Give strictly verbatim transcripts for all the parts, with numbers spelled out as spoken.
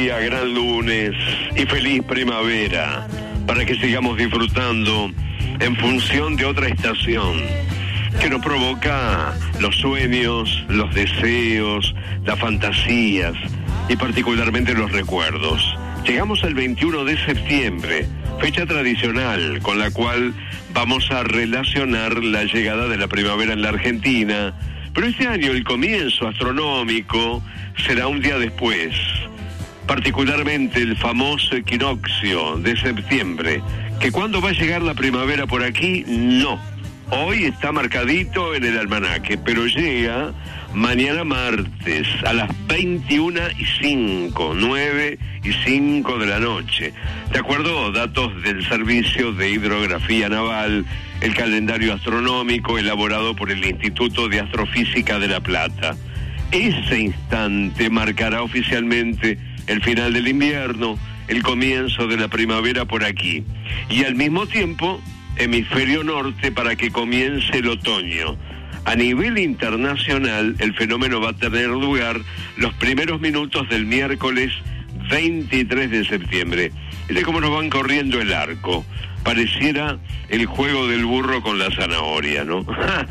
Gran lunes y feliz primavera, para que sigamos disfrutando en función de otra estación que nos provoca los sueños, los deseos, las fantasías y particularmente los recuerdos. Llegamos al veintiuno de septiembre, fecha tradicional con la cual vamos a relacionar la llegada de la primavera en la Argentina, pero este año el comienzo astronómico será un día después, particularmente el famoso equinoccio de septiembre, que cuando va a llegar la primavera por aquí, no. Hoy está marcadito en el almanaque, pero llega mañana martes a las veintiuna y cinco, nueve y cinco de la noche. De acuerdo a datos del Servicio de Hidrografía Naval, el calendario astronómico elaborado por el Instituto de Astrofísica de La Plata. Ese instante marcará oficialmente el final del invierno, el comienzo de la primavera por aquí, y al mismo tiempo hemisferio norte para que comience el otoño. A nivel internacional, el fenómeno va a tener lugar los primeros minutos del miércoles veintitrés de septiembre. Mire cómo nos van corriendo el arco. Pareciera el juego del burro con la zanahoria, ¿no?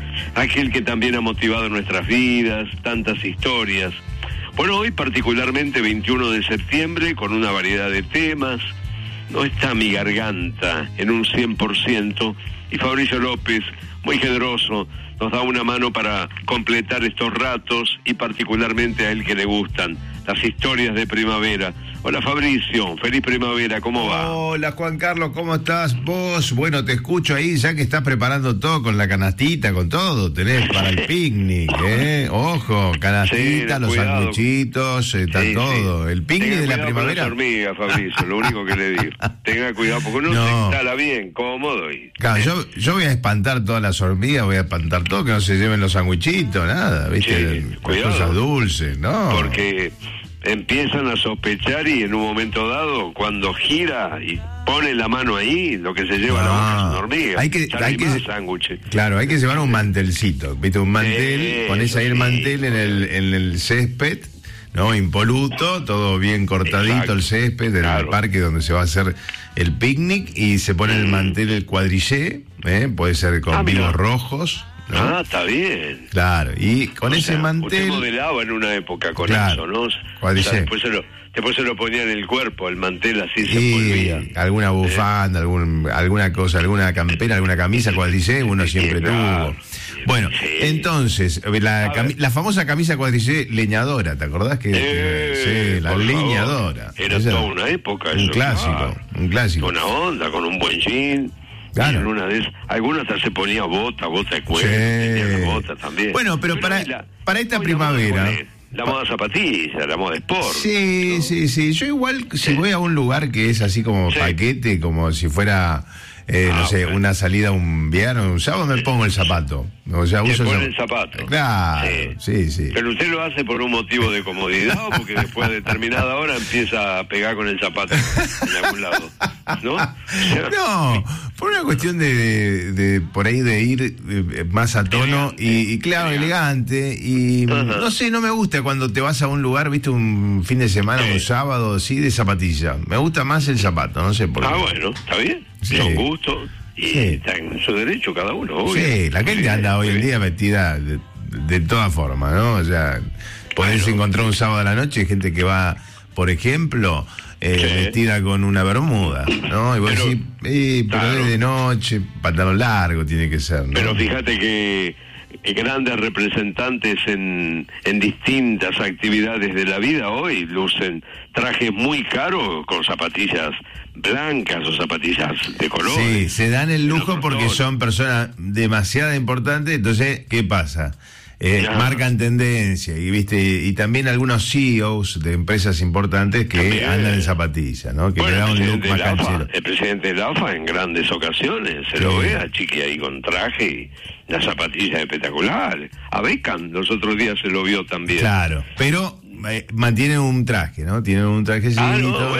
Aquel que también ha motivado nuestras vidas, tantas historias. Bueno, hoy particularmente veintiuno de septiembre, con una variedad de temas. No está mi garganta en un cien por ciento, y Fabricio López, muy generoso, nos da una mano para completar estos ratos, y particularmente a él que le gustan las historias de primavera. Hola Fabricio, feliz primavera, ¿cómo va? Hola Juan Carlos, ¿cómo estás vos? Bueno, te escucho ahí, ya que estás preparando todo con la canastita, con todo, tenés para el picnic, ¿eh? Ojo, canastita, sí, los sanguchitos, está sí, todo. Sí. El picnic Tenga de la primavera. Con las hormigas, Fabricio, lo único que le digo. Tenga cuidado, porque uno no se instala bien, cómodo. Y... Claro, yo, yo voy a espantar todas las hormigas, voy a espantar todo, que no se lleven los sanguchitos, nada, ¿viste? Sí, cuidado. Cosas dulces, ¿no? Porque empiezan a sospechar y en un momento dado, cuando gira y pone la mano ahí, lo que se lleva no, a la boca es una hormiga. Hay que, hay que sándwiches. Claro, hay que llevar un mantelcito, ¿viste? Un mantel, sí, pones ahí el mantel sí, en el, en el césped, ¿no? Impoluto, todo bien cortadito. Exacto. El césped del claro. parque donde se va a hacer el picnic, y se pone mm. el mantel, el cuadrillé, ¿eh? Puede ser con ah, vinos mira. rojos, ¿no? Ah, está bien. Claro, y con o ese sea, mantel... Usted modelaba en una época con claro, eso, ¿no? O sea, después, se lo, después se lo ponía en el cuerpo, el mantel así se envolvía. Alguna bufanda, ¿Eh? algún, alguna cosa, alguna campera, alguna camisa, cuadrillé, uno siempre sí, claro. tuvo. Bueno, sí. entonces, la, cami- la famosa camisa cuadrillé leñadora, ¿te acordás? que eh, Sí, la leñadora. Favor. Era Esa, toda una época. Un eso, clásico, claro. un clásico. Una onda, con un buen jean. Claro. En una de esas, alguna hasta se ponía bota, bota de cuero, tenía la bota también. Bueno, pero, pero para, la, para esta primavera... La moda zapatilla, la moda sport. Sí, ¿no? sí, sí. Yo igual, si sí. voy a un lugar que es así como sí. paquete, como si fuera... Eh, ah, no sé, bueno. una salida un viernes, un sábado, me pongo el zapato. O sea, uso pone el zapato. Claro, sí. sí, sí. Pero usted lo hace por un motivo de comodidad, o porque después de determinada hora empieza a pegar con el zapato en algún lado, ¿no? No, por una cuestión de, de, de por ahí de ir más a tono y, y claro, elegante. Y uh-huh. no sé, no me gusta cuando te vas a un lugar, viste, un fin de semana, sí. un sábado, sí, de zapatilla. Me gusta más el zapato, no sé por qué. Ah, bueno, está bien. Sí. Son gustos y sí. está en su derecho cada uno, obvio. Sí, la gente anda hoy en día vestida de, de todas formas, ¿no? O sea, podés bueno, encontrar un sábado a la noche gente que va, por ejemplo, eh, sí. vestida con una bermuda, ¿no? Y vos pero, decís, eh, pero claro. es de noche, pantalón largo tiene que ser, ¿no? Pero fíjate que grandes representantes en, en distintas actividades de la vida hoy lucen trajes muy caros con zapatillas blancas o zapatillas de color. Sí, se dan el lujo porque son personas demasiado importantes. Entonces, ¿qué pasa? Eh, marcan tendencia y viste y también algunos C E Os de empresas importantes que también andan en zapatillas, ¿no? Que bueno, le dan un look más canchero. El presidente de la A F A en grandes ocasiones se sí. lo ve a Chiqui ahí con traje y las zapatillas espectaculares. A Beckham los otros días se lo vio también. Claro, pero eh, mantienen un traje, ¿no? Tienen un trajecito. Ah, no, bueno.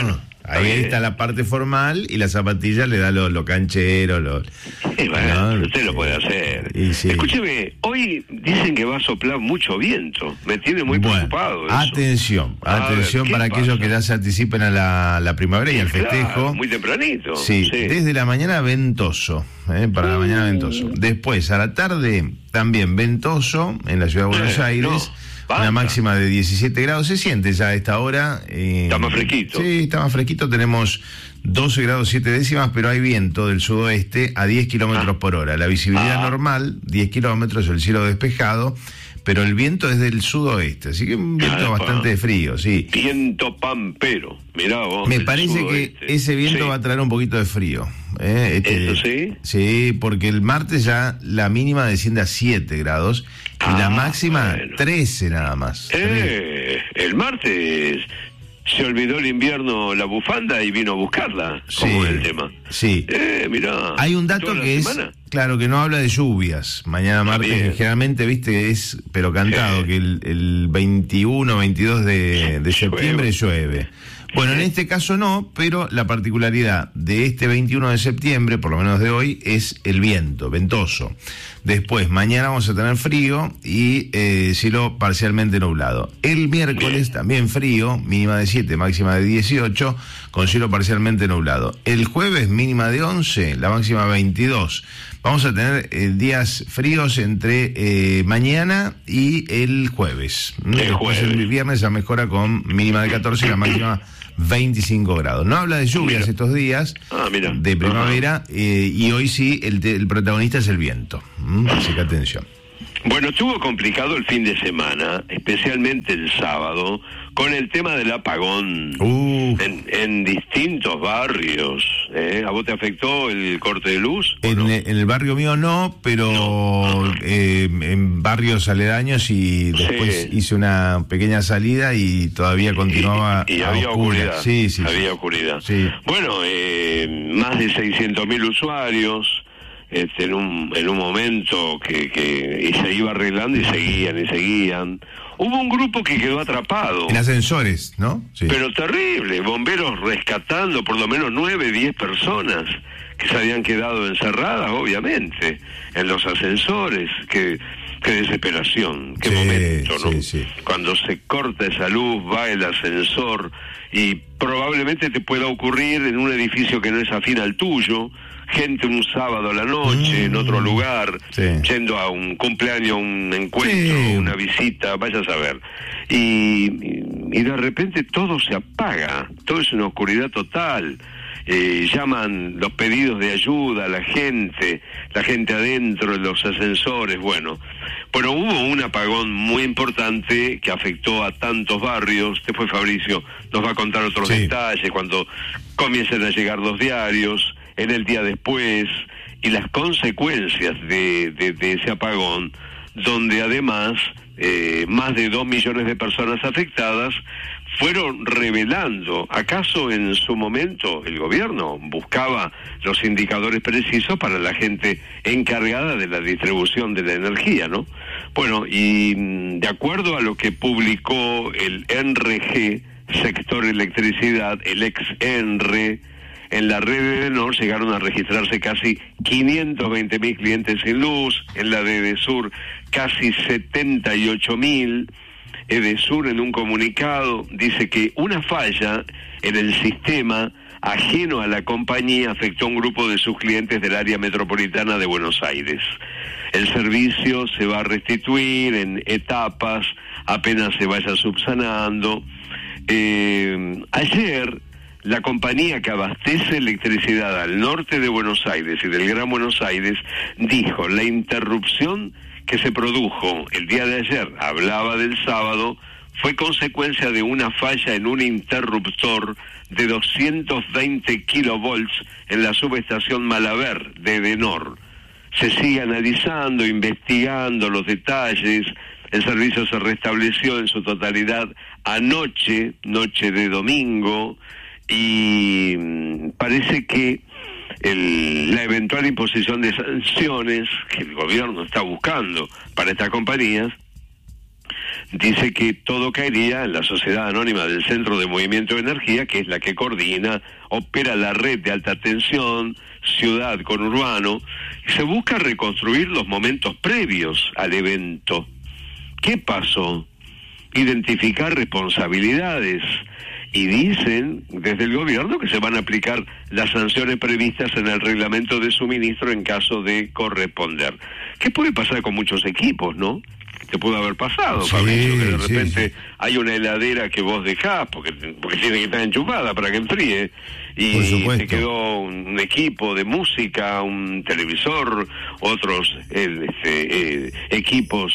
Ahí bien. está la parte formal y la zapatilla le da lo, lo canchero, lo... Y bueno, ¿no? usted lo puede hacer. Y sí. Escúcheme, hoy dicen que va a soplar mucho viento. Me tiene muy bueno, preocupado eso. Atención, A atención ver, para ¿qué aquellos pasa? que ya se anticipen a la, la primavera y al Claro, festejo. muy tempranito. Sí, Sí. desde la mañana ventoso, ¿eh? Para la mañana ventoso. Después, a la tarde, también ventoso en la ciudad de Buenos Eh, Aires. no, basta. Una máxima de diecisiete grados. Se siente ya a esta hora. eh, Está más fresquito. Sí, está más fresquito. Tenemos doce grados siete décimas, pero hay viento del sudoeste a diez kilómetros Ah. por hora. La visibilidad Ah. normal, diez kilómetros, el cielo despejado, pero el viento es del sudoeste, así que un viento Ah, bastante frío, sí. Viento pampero. Mirá vos. Me del parece sudoeste. que ese viento Sí. va a traer un poquito de frío. ¿eh? Este- ¿Eso sí? Sí, porque el martes ya la mínima desciende a siete grados y la Ah, máxima bueno. trece nada más. Eh, el martes se olvidó el invierno la bufanda y vino a buscarla. ¿Cómo Sí, es el tema? sí. Eh, mirá. Hay un dato ¿toda la que es, semana? claro, que no habla de lluvias. Mañana martes, bien. que generalmente, viste, es, pero cantado, Sí. que el, el veintiuno, veintidós de, de septiembre llueve. Bueno, en este caso no, pero la particularidad de este veintiuno de septiembre, por lo menos de hoy, es el viento, ventoso. Después, mañana vamos a tener frío y eh, cielo parcialmente nublado. El miércoles Bien. también frío, mínima de siete, máxima de dieciocho, con cielo parcialmente nublado. El jueves mínima de once, la máxima veintidós. Vamos a tener eh, días fríos entre eh, mañana y el jueves. El Después jueves. el viernes ya mejora con mínima de catorce y la máxima veinticinco grados. No habla de lluvias Mira. estos días Ah, mira. de primavera eh, y hoy sí el, te- el protagonista es el viento. ¿Mm? Así que atención. Bueno, estuvo complicado el fin de semana, especialmente el sábado, con el tema del apagón Uh, en, en distintos barrios. ¿eh? ¿A vos te afectó el corte de luz? o en, no? en el barrio mío no, pero No. eh, en barrios aledaños y después Sí. hice una pequeña salida y todavía continuaba Y, y a había oscuras. oscuridad. Sí, sí, había sí. oscuridad. Sí. Bueno, eh, más de seiscientos mil usuarios. Este, en un en un momento que, que y se iba arreglando y seguían y seguían. Hubo un grupo que quedó atrapado. En ascensores, ¿no? Sí. Pero terrible, bomberos rescatando por lo menos nueve, diez personas que se habían quedado encerradas, obviamente, en los ascensores. Qué, qué desesperación, qué Sí, momento, ¿no? sí, sí. Cuando se corta esa luz, va el ascensor y probablemente te pueda ocurrir en un edificio que no es afín al tuyo, gente un sábado a la noche, Mm. en otro lugar, Sí. yendo a un cumpleaños, un encuentro, Sí. una visita, vaya a saber. Y, y, y de repente todo se apaga, todo es una oscuridad total. Eh, llaman los pedidos de ayuda a la gente, la gente adentro de los ascensores, bueno. Pero hubo un apagón muy importante que afectó a tantos barrios. Después Fabricio nos va a contar otros Sí. detalles cuando comiencen a llegar los diarios, en el día después, y las consecuencias de, de, de ese apagón, donde además eh, más de dos millones de personas afectadas fueron revelando. ¿Acaso en su momento el gobierno buscaba los indicadores precisos para la gente encargada de la distribución de la energía, no? Bueno, y mm, de acuerdo a lo que publicó el N R G, Sector Electricidad, el ex N R E, en la red de Edenor llegaron a registrarse casi quinientos veinte mil clientes sin luz, en la de Edesur casi setenta y ocho mil. Edesur en un comunicado dice que una falla en el sistema ajeno a la compañía afectó a un grupo de sus clientes del área metropolitana de Buenos Aires. El servicio se va a restituir en etapas, apenas se vaya subsanando. Eh, ayer la compañía que abastece electricidad al norte de Buenos Aires y del Gran Buenos Aires dijo: la interrupción que se produjo el día de ayer, hablaba del sábado, fue consecuencia de una falla en un interruptor de doscientos veinte kilovolts en la subestación Malaver de Edenor. Se sigue analizando, investigando los detalles. El servicio se restableció en su totalidad anoche, noche de domingo, y mmm, parece que el, la eventual imposición de sanciones que el gobierno está buscando para estas compañías dice que todo caería en la Sociedad Anónima del Centro de Movimiento de Energía, que es la que coordina, opera la red de alta tensión, ciudad con urbano, y se busca reconstruir los momentos previos al evento. ¿Qué pasó? Identificar responsabilidades, y dicen desde el gobierno que se van a aplicar las sanciones previstas en el reglamento de suministro en caso de corresponder. ¿Qué puede pasar con muchos equipos, no? Te puede haber pasado, sí, Fabricio, que de sí, repente sí. hay una heladera que vos dejás porque, porque tiene que estar enchufada para que enfríe, y te quedó un equipo de música, un televisor, otros eh, este, eh, equipos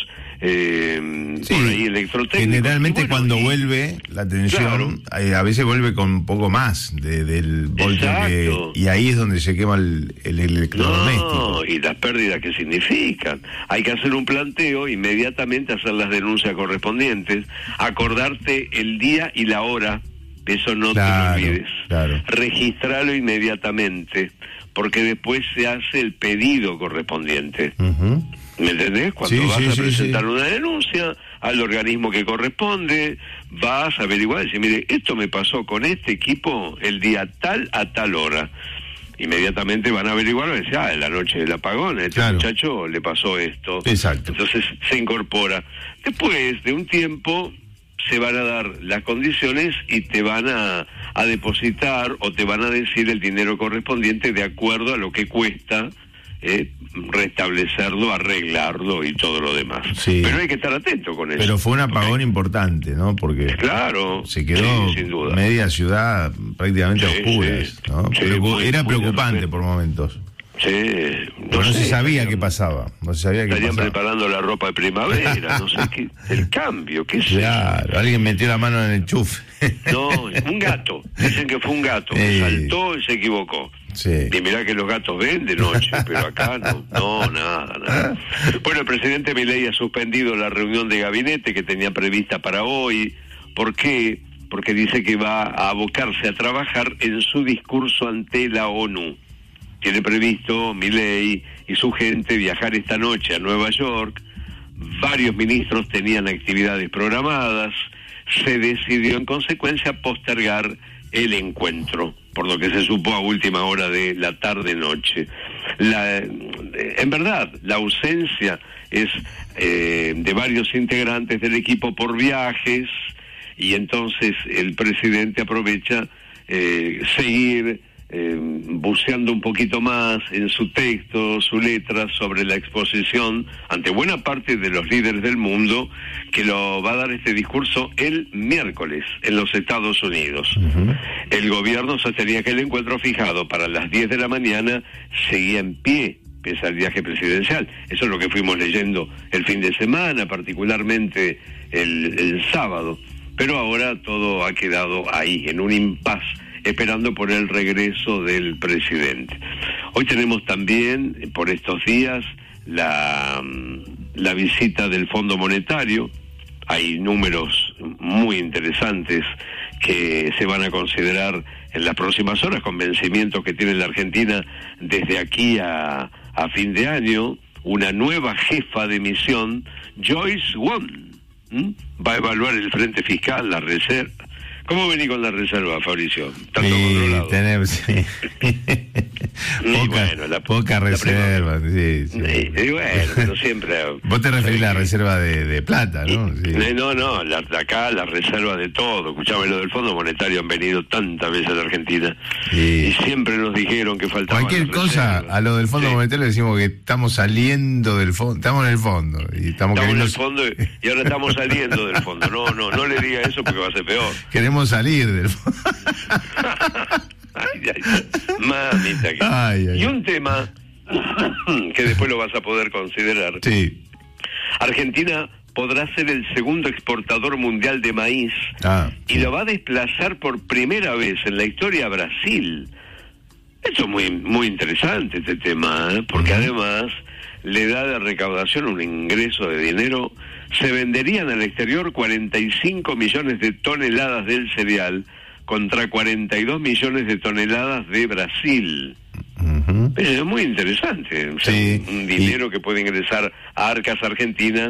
eh, sí, por ahí electrotécnicos. Generalmente bueno, cuando y, vuelve la tensión, claro, eh, a veces vuelve con un poco más de, del voltio que, y ahí es donde se quema el, el electrodoméstico. No, y las pérdidas que significan. Hay que hacer un planteo, inmediatamente hacer las denuncias correspondientes, acordarte el día y la hora, eso no claro, te lo olvides. Claro. Registralo inmediatamente, porque después se hace el pedido correspondiente. Uh-huh. ¿Me entendés? Cuando sí, vas sí, a sí, presentar sí. una denuncia al organismo que corresponde, vas a averiguar y decir, mire, esto me pasó con este equipo el día tal a tal hora. Inmediatamente van a averiguar y decir, ah, en la noche del apagón, a este claro. muchacho le pasó esto. Exacto. Entonces se incorpora. Después de un tiempo se van a dar las condiciones y te van a, a depositar o te van a decir el dinero correspondiente de acuerdo a lo que cuesta eh, restablecerlo, arreglarlo y todo lo demás. Sí. Pero hay que estar atento con eso. Pero fue un apagón okay. importante, ¿no? Porque claro, se quedó sí, sin duda. media ciudad prácticamente sí, oscuras, sí. ¿no? Sí, Preocup- muy, era muy preocupante por momentos. Sí, no, no sé, se sabía estarían, qué pasaba, no se sabía qué estarían pasaba. preparando la ropa de primavera, no sé qué, el cambio, qué sé. Claro, alguien metió la mano en el enchufe. No, un gato, dicen que fue un gato, que eh, saltó y se equivocó. Sí. Y mirá que los gatos ven de noche, pero acá no, no, nada, nada. Bueno, el presidente Milei ha suspendido la reunión de gabinete que tenía prevista para hoy. ¿Por qué? Porque dice que va a abocarse a trabajar en su discurso ante la ONU. Tiene previsto Milei y su gente viajar esta noche a Nueva York. Varios ministros tenían actividades programadas. Se decidió en consecuencia postergar el encuentro, por lo que se supo a última hora de la tarde-noche. La, en verdad, la ausencia es eh, de varios integrantes del equipo por viajes, y entonces el presidente aprovecha eh, seguir eh, buceando un poquito más en su texto, su letra, sobre la exposición ante buena parte de los líderes del mundo, que lo va a dar este discurso el miércoles en los Estados Unidos. Uh-huh. El gobierno sostenía que el encuentro fijado para las diez de la mañana seguía en pie, pese al viaje presidencial. Eso es lo que fuimos leyendo el fin de semana, particularmente el, el sábado. Pero ahora todo ha quedado ahí, en un impasse, esperando por el regreso del presidente. Hoy tenemos también, por estos días, la, la visita del Fondo Monetario. Hay números muy interesantes que se van a considerar en las próximas horas, con vencimientos que tiene la Argentina desde aquí a, a fin de año. Una nueva jefa de misión, Joyce Wong, ¿Mm? va a evaluar el frente fiscal, la reserva. ¿Cómo vení con la reserva, Fabricio? ¿Tanto sí, controlado? Tenemos, sí. poca, bueno, la, poca la reserva, sí, sí. Y, y bueno, pero siempre... Vos te referís a la reserva de, de plata, ¿no? Y, sí. No, no, la, acá la reserva de todo. Escuchame, lo del Fondo Monetario han venido tantas veces a la Argentina, sí. y siempre nos dijeron que faltaba cualquier cosa, a lo del Fondo sí. Monetario le decimos que estamos saliendo del fondo, estamos en el fondo. Y estamos estamos queriendo... en el fondo y, y ahora estamos saliendo del fondo. No, no, no le diga eso porque va a ser peor. Queremos salir del fondo. Ay, ay, mamita. Que... Ay, ay, y un tema que después lo vas a poder considerar. Sí. Argentina podrá ser el segundo exportador mundial de maíz, ah, y sí. lo va a desplazar por primera vez en la historia a Brasil. Esto es muy, muy interesante, este tema, ¿eh? Porque uh-huh. además le da de recaudación un ingreso de dinero. Se venderían al exterior cuarenta y cinco millones de toneladas del cereal contra cuarenta y dos millones de toneladas de Brasil. Uh-huh. Es muy interesante. O sea, sí. un dinero y... que puede ingresar a arcas argentinas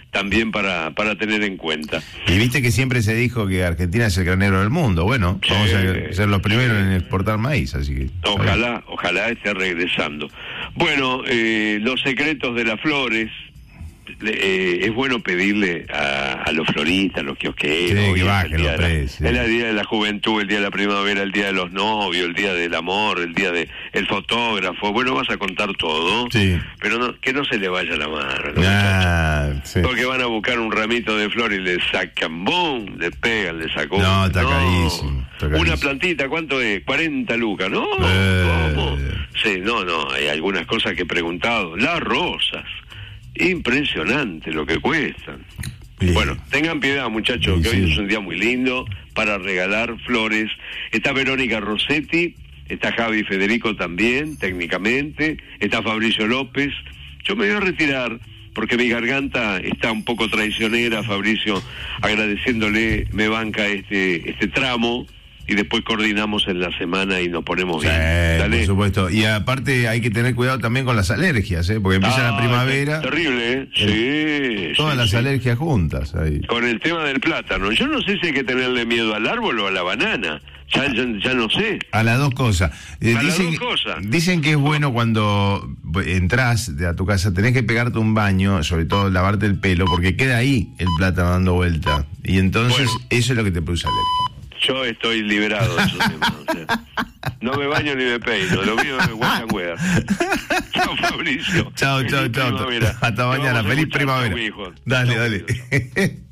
también para, para tener en cuenta. Y viste que siempre se dijo que Argentina es el granero del mundo. Bueno, sí, vamos a ser los primeros sí. en exportar maíz, así que... Ojalá, ojalá esté regresando. Bueno, eh, los secretos de las flores... Eh, es bueno pedirle a, a los floristas, a los kiosqueros, sí, que bajen el, los día precios. La, el día de la juventud, el día de la primavera, el día de los novios, el día del amor, el día de el fotógrafo. Bueno, vas a contar todo, sí. pero no, que no se le vaya la mano, ¿no, ah, sí. Porque van a buscar un ramito de flores y le sacan, ¡boom! Le pegan, le sacó. No, está no. carísimo. Está Una carísimo. plantita, ¿cuánto es? cuarenta lucas, ¿no? Eh. ¿Cómo? Sí, no, no, hay algunas cosas que he preguntado. Las rosas. Impresionante lo que cuestan. Bien. Bueno, tengan piedad, muchachos, sí, que hoy sí. es un día muy lindo para regalar flores. Está Verónica Rossetti, está Javi Federico también, técnicamente, está Fabricio López. Yo me voy a retirar porque mi garganta está un poco traicionera, Fabricio, agradeciéndole, me banca este este tramo. Y después coordinamos en la semana y nos ponemos sí, bien. Dale. Por supuesto. Y aparte hay que tener cuidado también con las alergias, ¿eh? Porque empieza ah, la primavera. Es terrible, ¿eh? El, sí. Todas sí, las sí. alergias juntas. Ahí. Con el tema del plátano. Yo no sé si hay que tenerle miedo al árbol o a la banana. Ya, ya, ya no sé. A las dos cosas. Eh, a dicen, las dos cosas. Dicen que es bueno cuando entras a tu casa, tenés que pegarte un baño, sobre todo lavarte el pelo, porque queda ahí el plátano dando vuelta. Y entonces bueno. eso es lo que te produce alergia. Yo estoy liberado de esos temas, o sea, no me baño ni me peino, lo mío es wash and wear. Chao, Fabricio. Chao, chao, chao. Hasta mañana, feliz primavera. Dale, dale.